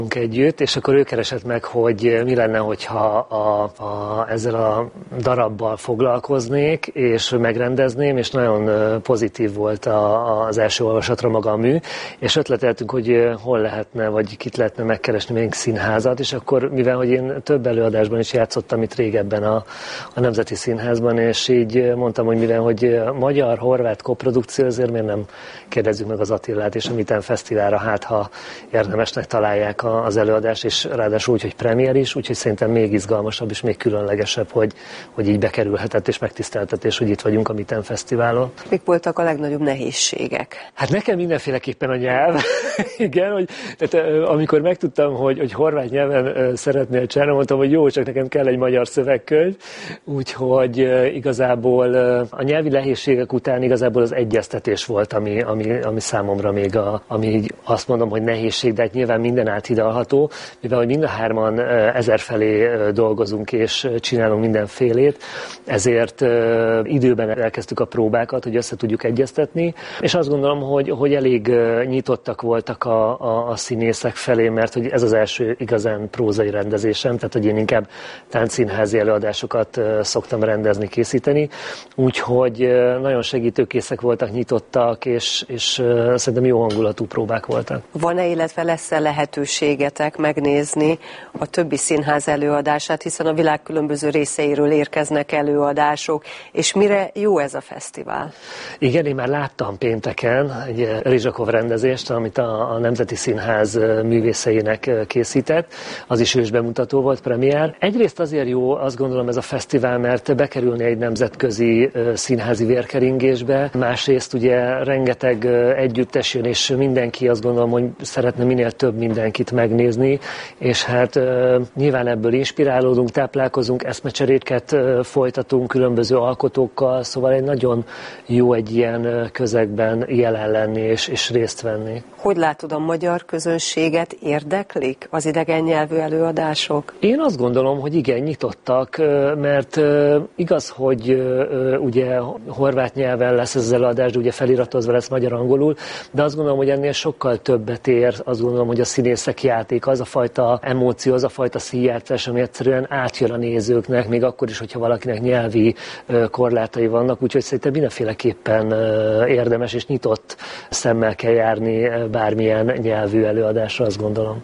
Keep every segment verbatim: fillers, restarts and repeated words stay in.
együtt, és akkor ő keresett meg, hogy mi lenne, hogyha a, a, ezzel a darabbal foglalkoznék, és megrendezném, és nagyon pozitív volt a, az első olvasatra maga a mű, és ötleteltünk, hogy hol lehetne, vagy kit lehetne megkeresni még színházat, és akkor, mivel hogy én több előadásban is játszottam itt régebben a, a Nemzeti Színházban, és így mondtam, hogy mivel hogy magyar-horvát koprodukció, azért miért nem kérdezzük meg az Attilát és a Miten Fesztiválra, hát ha érdemesnek találják az előadást, és ráadásul úgy, hogy premier is, úgyhogy szerintem még izgalmasabb és még különlegesebb, hogy, hogy így bekerülhetett és megtiszteltetés, hogy itt vagyunk a Miten Fesztiválon. Mik voltak a legnagyobb nehézségek? Hát nekem mindenféleképpen a nyelv. Igen, hogy tehát, amikor megtudtam, hogy, hogy horvát nyelven szeretnél csinálni, mondtam, hogy jó, csak nekem kell egy magyar szövegkönyv, úgyhogy igazából a nyelvi nehézségek után igazából az egyeztetés volt, ami, ami, ami számomra még a, ami így azt mondom, hogy nehézség, de hát nyilván minden áthidalható, mivel hogy mind a hárman ezer felé dolgozunk és csinálunk mindenfélét, ezért időben elkezdtük a próbákat, hogy össze tudjuk egyeztetni, és azt gondolom, hogy, hogy elég nyitottak voltak a, a, a színészek felé, mert hogy ez az első igazán prózai rendezésem, tehát hogy én inkább táncszínházi előadásokat szoktam rendezni, készíteni, úgyhogy nagyon segítőkészek voltak, nyitottak, és, és szerintem jó hangulatú próbák voltak. Van-e, illetve lesz-e lehetőségetek megnézni a többi színház előadását, hiszen a világ különböző részeiről érkeznek előadások, és mire jó ez a fesztivál? Igen, én már láttam pénteken egy Rizsakov rendezést, amit a, a Nemzeti Színház művészeinek készített, az is ősbemutató volt, premier. Egyrészt azért jó, azt gondolom, ez a fesztivál, mert bekerülni egy nemzetközi színházi vérkeringésbe, másrészt ugye rengeteg együttes jön, és mindenki azt gondolom, hogy szeretne minél több mindenkit megnézni, és hát nyilván ebből inspirálódunk, táplálkozunk, eszmecseréket folytatunk különböző alkotókkal, szóval egy nagyon jó egy ilyen közegben jelen lenni és, és részt venni. Hogy látod, a magyar közönséget érdeklik az idegen nyelvű előadások? Én azt gondolom, hogy igen, nyitottak, mert igaz, hogy ugye horvát nyelven lesz ez az előadás, de ugye feliratozva lesz magyar-angolul, de azt gondolom, hogy ennél sokkal többet ér, azt gondolom, hogy a színészek játék, az a fajta emóció, az a fajta színjátszás, ami egyszerűen átjön a nézőknek, még akkor is, hogyha valakinek nyelvi korlátai vannak, úgyhogy szerintem mindenféleképpen érdemes és nyitott szemmel kell járni bármilyen nyelvű előadásra, azt gondolom.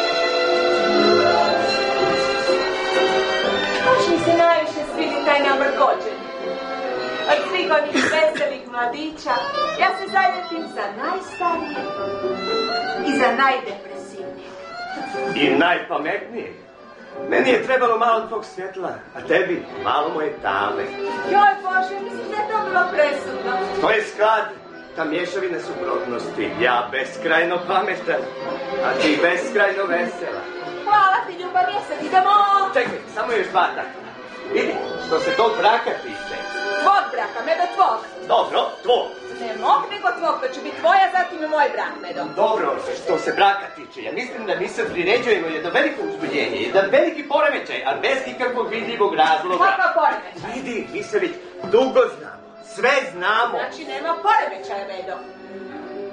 Mladića, ja se zaljepim za najstarije i za najdepresivnije. I najpametnije. Meni je trebalo malo tvog svjetla, a tebi malo moje tame. Joj Bože, misliš da je to bilo presudno? To je sklad, ta mješavina suprotnosti. Ja beskrajno pametan, a ti beskrajno vesela. Hvala ti, ljubav, jesam, idemo! Čekaj, samo još dva takva. Vidi, što se tog braka tiče. Tvog braka, Medo, tvog. Dobro, tvog. Ne mog, nego tvog, to će biti tvoja, zatim i moj brak, Medo. Dobro, što se braka tiče, ja mislim da mi se priređujemo jedno veliko uzbudjenje, jedan veliki poremećaj, a bez ikakvog vidljivog razloga. Kakav poremećaj? Vidi, mi se već dugo znamo, sve znamo. Znači nema poremećaja, Medo.